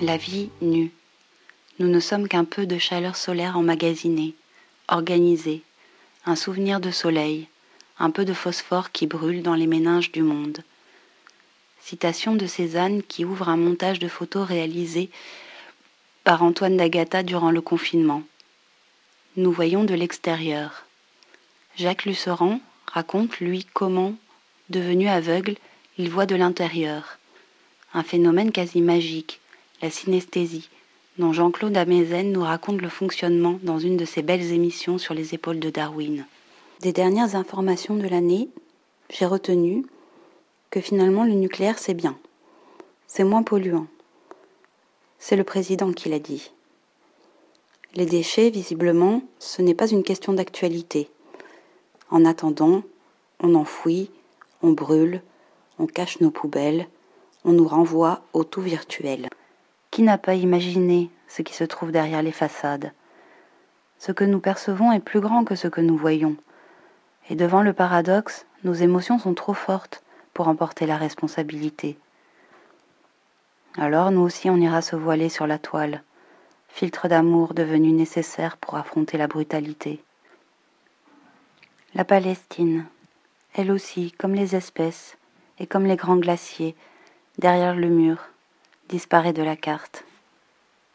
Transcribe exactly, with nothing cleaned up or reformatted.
La vie nue. Nous ne sommes qu'un peu de chaleur solaire emmagasinée, organisée, un souvenir de soleil, un peu de phosphore qui brûle dans les méninges du monde. Citation de Cézanne qui ouvre un montage de photos réalisé par Antoine d'Agata durant le confinement. Nous voyons de l'extérieur. Jacques Lucéran raconte, lui, comment, devenu aveugle, il voit de l'intérieur. Un phénomène quasi magique, la synesthésie, dont Jean-Claude Amezen nous raconte le fonctionnement dans une de ses belles émissions sur les épaules de Darwin. Des dernières informations de l'année, j'ai retenu que finalement le nucléaire c'est bien, c'est moins polluant. C'est le président qui l'a dit. Les déchets, visiblement, ce n'est pas une question d'actualité. En attendant, on enfouit, on brûle, on cache nos poubelles, on nous renvoie au tout virtuel. Qui n'a pas imaginé ce qui se trouve derrière les façades ? Ce que nous percevons est plus grand que ce que nous voyons. Et devant le paradoxe, nos émotions sont trop fortes pour emporter la responsabilité. Alors nous aussi on ira se voiler sur la toile, filtre d'amour devenu nécessaire pour affronter la brutalité. La Palestine, elle aussi, comme les espèces et comme les grands glaciers, derrière le mur, disparaît de la carte.